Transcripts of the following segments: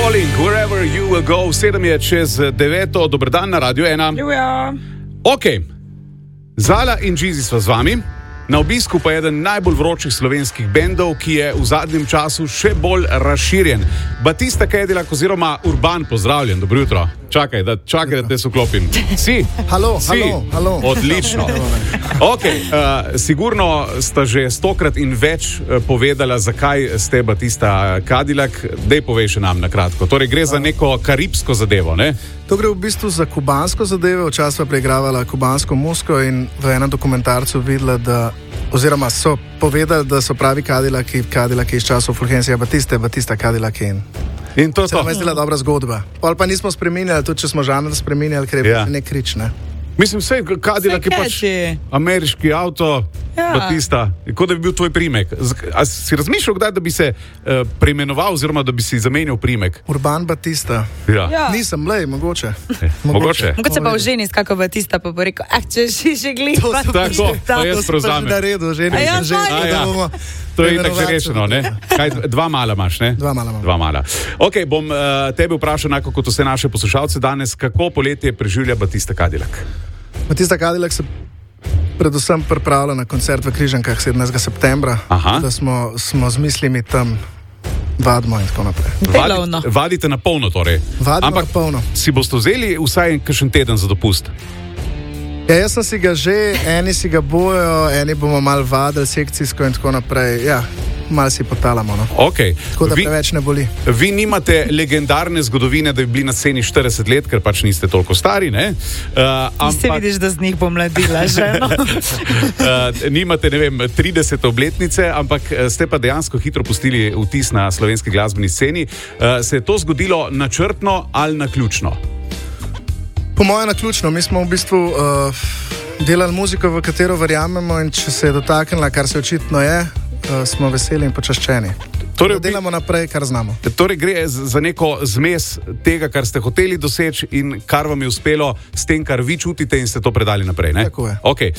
Calling, wherever you will go, 7 je čez 9, dober dan na Radio 1. Ljuja. Ok, Zala in Jeezy sva z vami. Na obisku pa je eden najbolj vročih slovenskih bendov, ki je v zadnjem času še bolj razširjen. Batista Cadillac oziroma Urban, pozdravljen, dobro jutro. Čakaj, da te soklopim. Si? Halo. Odlično. Ok, sigurno sta že 100krat in več povedala, zakaj ste Batista Cadillac. Dej povej še nam na kratko. Torej gre za neko karibsko zadevo, ne? To gre v bistvu za kubansko zadevo. Včasih pa preigravala kubansko muziko in v enem dokumentarcu videla, oziroma so povedali, da so pravi Cadillaki iz časov Fulgencija Batista Cadillac In to je to. Se nam je zdela dobra zgodba. Pol pa nismo spreminjali, tudi če smo žanr spreminjali, ker je nek krič, ne? Mislim, Cadillac je pač ameriški avto, Batista, kot da bi bil tvoj primek. A si razmišljal kdaj, da bi se preimenoval oziroma da bi si zamenjal primek? Urban Batista. Ja. Nisem, mogoče. Mogoče Mogoče pa v ženi s kako Batista pa bo rekel, če že glih Batista. Tako, pa jaz prevzamem. To je na redu, ženi. To je itak že rešeno, ne? Kaj, 2 mala imaš, ne? 2 mala imam. 2 mala. Ok, bom tebe vprašal, enako kot vse naše poslušalce danes, kako poletje preživlja Batista Cadillac? Batista Cadillac se predvsem pripravlja na koncert v Križankah 17. septembra, da smo z mislimi tam vadimo in tako naprej. Vadite na polno torej? Vadimo na polno. Si boste vzeli vsaj kakšen teden za dopust? Ja, jaz sem si ga že, eni si ga bojo, eni bomo malo vadili sekcijsko in tako naprej. Ja, malo si potalamo, no. Okay. Tako da preveč ne boli. Vi nimate legendarne zgodovine, da bi bili na sceni 40 let, ker pač niste toliko stari, ne? Se vidiš, da z njih bom mladila že, no? Nimate, ne vem, 30 obletnice, ampak ste pa dejansko hitro pustili vtis na slovenski glasbeni sceni. Se je to zgodilo načrtno ali naključno? Po mojem naključno. Mi smo v bistvu delali muziko, v katero verjamemo, in če se je dotaknila, kar se očitno je, smo veseli in počaščeni. Torej, delamo naprej, kar znamo. Torej gre za neko zmes tega, kar ste hoteli doseči in kar vam je uspelo s tem, kar vi čutite in ste to predali naprej, ne? Tako je. Okay.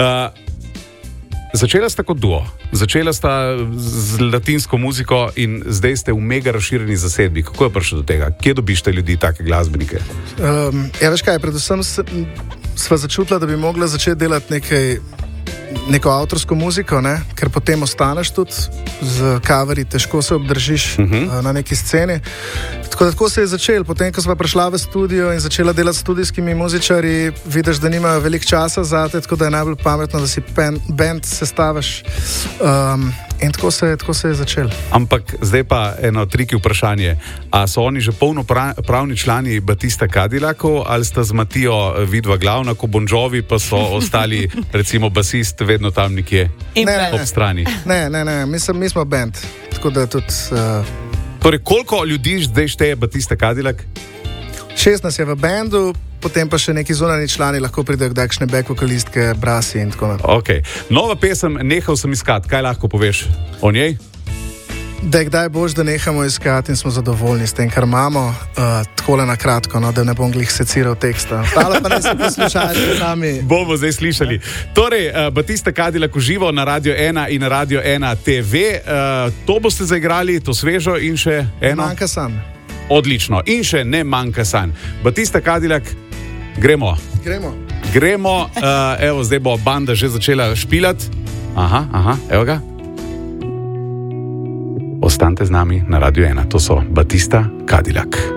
Začela sta kot duo, začela sta z latinsko muziko in zdaj ste v mega razširjeni zasedbi. Kako je prišlo do tega? Kje dobište ljudi, take glasbenike? Veš kaj, predvsem sva začutila, da bi mogla začeti delati neko avtorsko muziko, ne? Ker potem ostaneš tudi z coverji, težko se obdržiš na neki sceni. Tako se je začelo. Potem, ko sva prišla v studio in začela delati s studijskimi muzičarji, vidiš, da nimajo veliko časa zate, tako da je najbolj pametno, da si band sestaviš. In tako se je začelo. Ampak zdaj pa eno triki vprašanje. A so oni že polnopravni člani Batista Cadillacov ali sta z Matijo vidva glavna, ko Bon Jovi pa so ostali, recimo basist, vedno tam nekje ob strani? Ne, mi smo band. Tako da tudi... Torej, koliko ljudi zdaj šteje Batista Cadillac? 16 je v bendu, potem pa še neki zunanji člani lahko pridejo kakšne back vokalistke, brasi in tako naprej. Ok. Nova pesem, Nehal sem iskat. Kaj lahko poveš o njej? Da je kdaj boš, da nehamo iskati in smo zadovoljni s tem, kar imamo. Takole na kratko, no, da ne bom glih seciral teksta. Stalo pa ne se poslušajte sami. Bomo zdaj slišali. Torej, Batista Cadillac uživo na Radio 1 in na Radio 1 TV. To boste zaigrali, to svežo in še eno? Manjka san. Odlično. In še ne manjka san. Batista Cadillac, gremo. Evo, zdaj bo banda že začela špilati. Aha, evo ga. Ostanite z nami na Radio 1. To so Batista Cadillac.